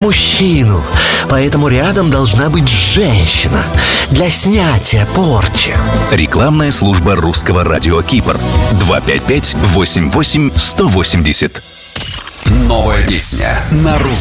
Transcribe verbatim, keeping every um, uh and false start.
мужчину. Поэтому рядом должна быть женщина для снятия порчи. Рекламная служба русского радио Кипр. два пять пять восемь восемь сто восемьдесят. Новая песня на русском.